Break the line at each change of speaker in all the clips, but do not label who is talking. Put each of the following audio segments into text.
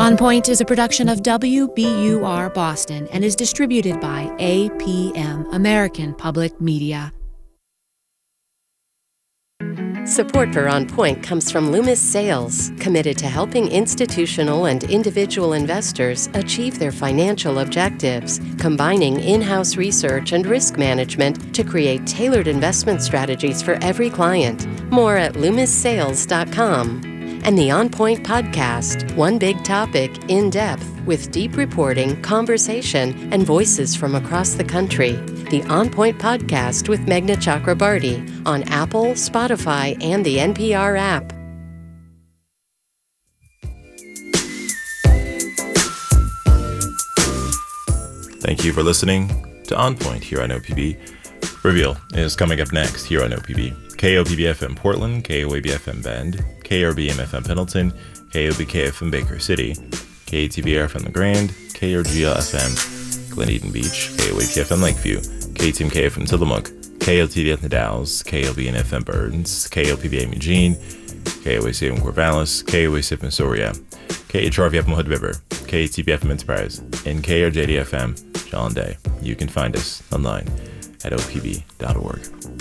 On Point is a production of WBUR Boston and is distributed by APM, American Public Media.
Support for On Point comes from Loomis Sales, committed to helping institutional and individual investors achieve their financial objectives, combining in-house research and risk management to create tailored investment strategies for every client. More at LoomisSales.com. And the On Point podcast, one big topic, in depth, with deep reporting, conversation, and voices from across the country. The On Point podcast with Meghna Chakrabarty on Apple, Spotify, and the NPR app.
Thank you for listening to On Point here on OPB. Reveal is coming up next here on OPB. KOPB-FM Portland, KOAB-FM Bend, KRBM-FM Pendleton, KOBK-FM Baker City, KTVR-FM The Grand, KRGL-FM Glen Eden Beach, KOAP-FM Lakeview, KTMK-FM Tillamook, KLTD-FM Dalles, KLBN-FM Burns, KLPB-AM Eugene, KOAC-FM Corvallis, KOAC-FM Soria, KHRV-FM Hood River, KTB-FM Enterprise, and KRJD-FM John Day. You can find us online at opb.org.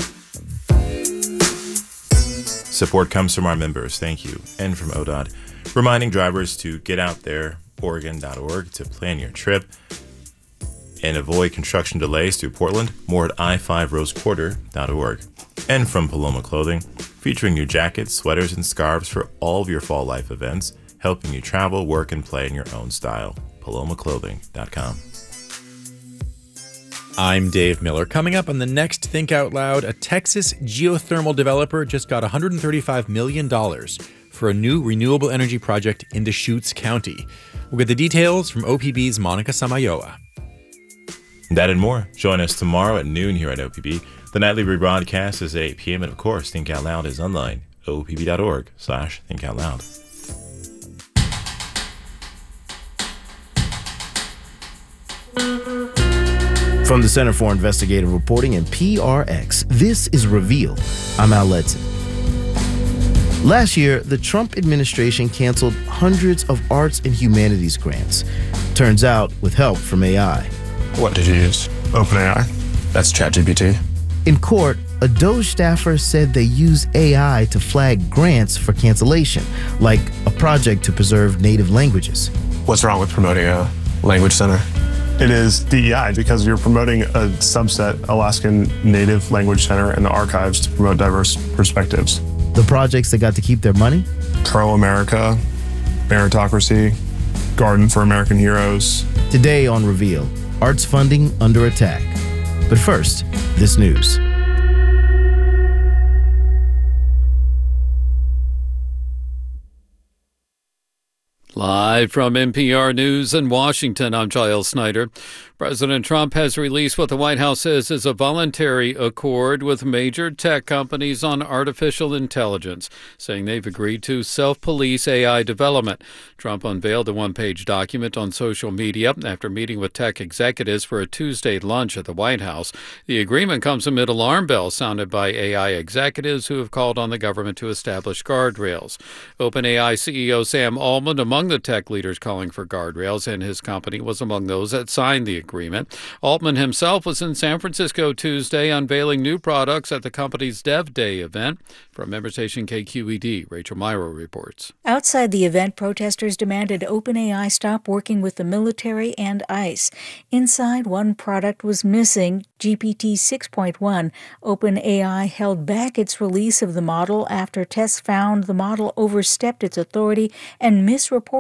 Support comes from our members, thank you, and from ODOT, reminding drivers to get out there, Oregon.org, to plan your trip and avoid construction delays through Portland, more at I5RoseQuarter.org. And from Paloma Clothing, featuring new jackets, sweaters, and scarves for all of your fall life events, helping you travel, work, and play in your own style. PalomaClothing.com.
I'm Dave Miller. Coming up on the next Think Out Loud, a Texas geothermal developer just got $135 million for a new renewable energy project in Deschutes County. We'll get the details from OPB's Monica Samayoa.
That and more. Join us tomorrow at noon here at OPB. The nightly rebroadcast is at 8 p.m. And of course, Think Out Loud is online. opb.org/thinkoutloud.
From the Center for Investigative Reporting and PRX, this is Reveal. I'm Al Letson. Last year, the Trump administration canceled hundreds of arts and humanities grants. Turns out, with help from AI.
What did you use? OpenAI? That's ChatGPT.
In court, a DOJ staffer said they use AI to flag grants for cancellation, like a project to preserve native languages.
What's wrong with promoting a language center?
It is DEI because you're promoting a subset, Alaskan Native Language Center and the archives to promote diverse perspectives.
The projects that got to keep their money?
Pro-America, Meritocracy, Garden for American Heroes.
Today on Reveal, arts funding under attack. But first, this news.
Live from NPR News in Washington, I'm Giles Snyder. President Trump has released what the White House says is a voluntary accord with major tech companies on artificial intelligence, saying they've agreed to self-police AI development. Trump unveiled a one-page document on social media after meeting with tech executives for a Tuesday lunch at the White House. The agreement comes amid alarm bells sounded by AI executives who have called on the government to establish guardrails. OpenAI CEO Sam Altman, among the tech leaders calling for guardrails, and his company was among those that signed the agreement. Altman himself was in San Francisco Tuesday unveiling new products at the company's Dev Day event. From member station KQED, Rachel Myro reports.
Outside the event, protesters demanded OpenAI stop working with the military and ICE. Inside, one product was missing, GPT 6.1. OpenAI held back its release of the model after tests found the model overstepped its authority and misreported